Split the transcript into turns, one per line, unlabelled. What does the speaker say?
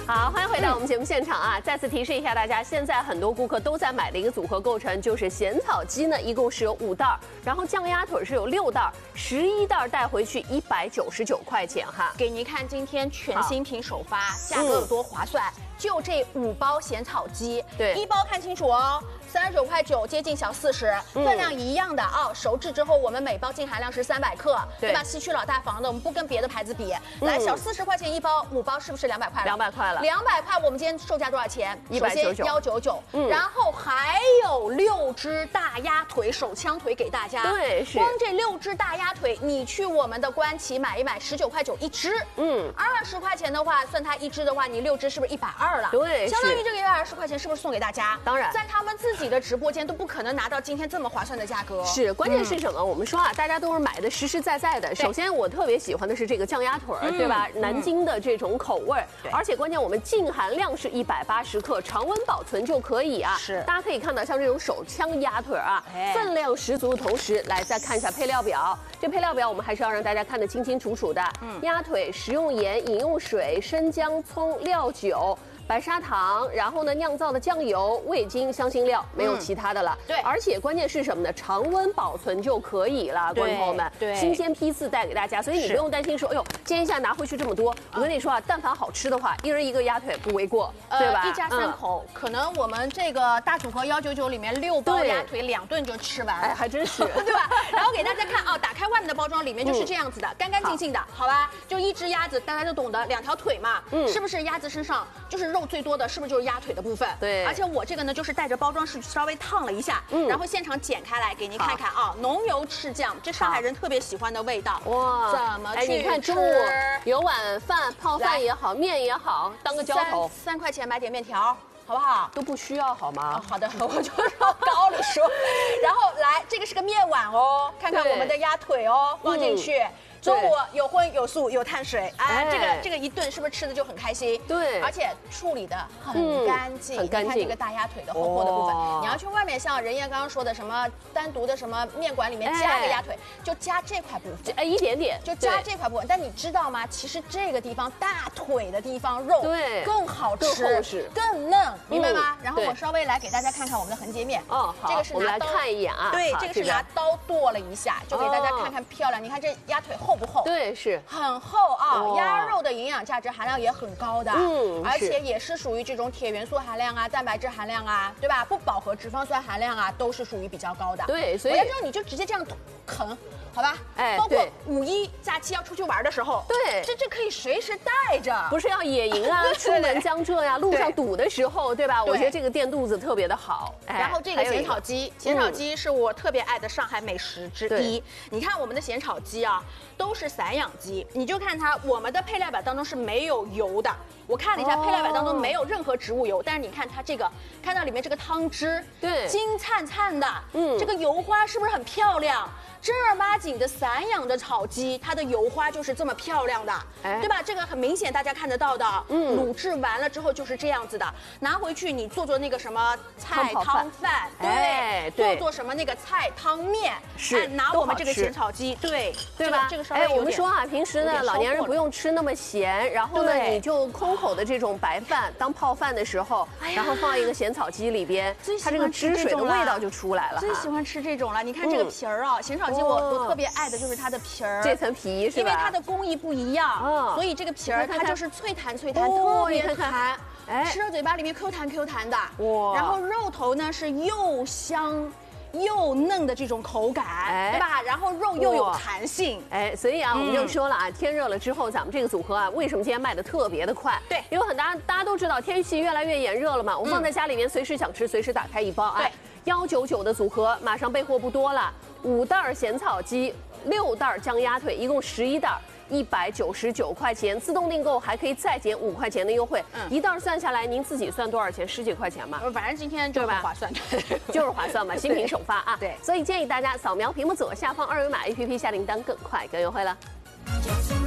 好，欢迎回到我们节目现场啊！再次提示一下大家，现在很多顾客都在买的一个组合构成就是咸草鸡呢，一共是有5袋，然后酱鸭腿是有6袋，11袋带回去199块钱哈。
给您看今天全新品首发，价格有多划算？就这5包咸草鸡，
对
，1包看清楚哦。39.9块，接近小40，分量一样的啊。熟制之后，我们每包净含量是300克，对吧？西区老大房的，我们不跟别的牌子比。来，小40块钱1包，5包是不是200块了
？200块了。
200块，我们今天售价多少钱
？199。
199，然后还有6只大鸭腿手枪腿给大家。
对，是。
光这6只大鸭腿，你去我们的官旗买一买，19.9块1只。20块钱的话，算它1只的话，你6只是不是120了？
对，
相当于这个120块钱是不是送给大家？
当然，
在他们自己的直播间都不可能拿到今天这么划算的价格。
是，关键是什么？我们说啊，大家都是买的实实在在的。首先，我特别喜欢的是这个酱鸭腿，对吧？南京的这种口味，而且关键我们净含量是180克，常温保存就可以啊。
是，
大家可以看到，像这种手枪鸭腿啊，分量十足的同时，来再看一下配料表。这配料表我们还是要让大家看得清清楚楚的。鸭腿食用盐、饮用水、生姜、葱、料酒。白砂糖，然后呢，酿造的酱油、味精、香辛料，没有其他的了。
对，
而且关键是什么呢？常温保存就可以了，观众朋友们。
对，
新鲜批次带给大家，所以你不用担心说，哎呦，今天一下拿回去这么多。我跟你说啊，但凡好吃的话，一人一个鸭腿不为过，对吧？
一家3口，可能我们这个大组合199里面6包鸭腿2顿就吃完。
哎，还真是，
对吧？然后给大家看啊，打开外面的包装，里面就是这样子的，干干净净的，好吧？就1只鸭子，大家都懂得，2条腿嘛，是不是鸭子身上就是肉最多的，是不是就是鸭腿的部分？
对，
而且我这个呢，就是带着包装是稍微烫了一下，然后现场剪开来给您看看啊，浓油赤酱，这上海人特别喜欢的味道。哇，怎么去吃？
你看中午有碗饭，泡饭也好，面也好，当个浇头
，3块钱买点面条。好不好？
都不需要好吗？
好的，我就往高里说。然后来，这个是个面碗哦，看看我们的鸭腿哦，放进去。中午有荤有素有碳水，哎，这个一顿是不是吃的就很开心？
对，
而且处理的很干净，
很干净。
你看这个大鸭腿的厚厚的部分，你要去外面像人家刚刚说的什么单独的什么面馆里面加个鸭腿，就加这块部分，
哎，一点点，
就加这块部分。但你知道吗？其实这个地方大腿的地方肉更好吃，
更厚实，
更嫩，明白吗？然后我稍微来给大家看看我们的横截面，
哦，好，
这个是拿刀
看一眼啊，
对，这个是拿刀剁了一下，就给大家看看漂亮。你看这鸭腿厚不厚？
对，是
很厚啊，鸭肉的营养价值含量也很高的，而且也是属于这种铁元素含量啊、蛋白质含量啊，对吧？不饱和脂肪酸含量啊，都是属于比较高的。
对，所以
我要知道你就直接这样啃。好吧，哎，包括5·1假期要出去玩的时候，
对，
这可以随时带着，
不是要野营啊，出门江浙呀，路上堵的时候，对吧？我觉得这个垫肚子特别的好。
然后这个咸炒鸡，咸炒鸡是我特别爱的上海美食之一。你看我们的咸炒鸡啊，都是散养鸡，你就看它，我们的配料表当中是没有油的。我看了一下配料表当中没有任何植物油，但是你看它这个，看到里面这个汤汁，
对，
金灿灿的，这个油花是不是很漂亮？正儿八经的散养的炒鸡，它的油花就是这么漂亮的，对吧？这个很明显大家看得到的，卤制完了之后就是这样子的，拿回去你做那个什么菜汤饭，对，做什么那个菜汤面，
是
拿我们这个咸炒鸡，对吧？这个稍微有点。
我们说啊，平时呢老年人不用吃那么咸，然后呢你就空口的这种白饭当泡饭的时候，然后放一个咸炒鸡里边，它这个汁水的味道就出来了。
最喜欢吃这种了，你看这个皮儿啊，咸炒鸡我特别爱的就是它的皮儿，
这层皮是吧？
因为它的工艺不一样，所以这个皮儿它就是脆弹，特别弹，吃到嘴巴里面 Q 弹的。哇！然后肉头呢是又香又嫩的这种口感，对吧？然后肉又有弹性，
所以啊，我们就说了啊，天热了之后，咱们这个组合啊，为什么今天卖的特别的快？
对，
因为大家都知道天气越来越炎热了嘛，我们放在家里面，随时想吃，随时打开一包，哎，199的组合，马上备货不多了，5袋咸草鸡，6袋酱鸭腿，一共11袋。199块钱，自动订购还可以再减5块钱的优惠，一袋算下来，您自己算多少钱？10几块钱嘛。
反正今天就是划算，
就是划算嘛，新品首发啊。
对，
所以建议大家扫描屏幕左下方2维码 APP 下订单更快更优惠了。